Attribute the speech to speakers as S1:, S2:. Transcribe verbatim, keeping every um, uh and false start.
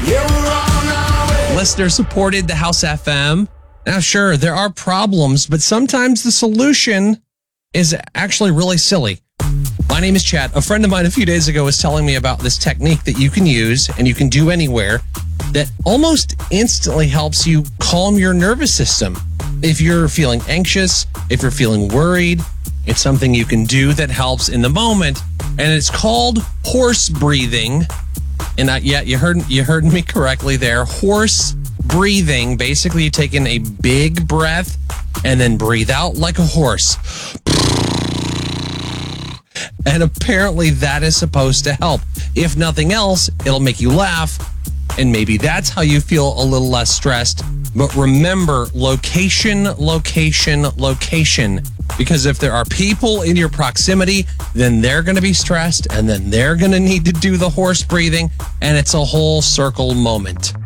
S1: Listener supported the House F M. Now, sure, there are problems, but sometimes the solution is actually really silly. My name is Chad. A friend of mine a few days ago was telling me about this technique that you can use and you can do anywhere that almost instantly helps you calm your nervous system. If you're feeling anxious, if you're feeling worried, it's something you can do that helps in the moment. And it's called horse breathing. And uh, yeah, you heard you heard me correctly there. Horse breathing. Basically, you take in a big breath and then breathe out like a horse. And apparently that is supposed to help. If nothing else, it'll make you laugh. And maybe that's how you feel a little less stressed. But remember, location, location, location. Because if there are people in your proximity, then they're going to be stressed and then they're going to need to do the horse breathing. And it's a whole circle moment.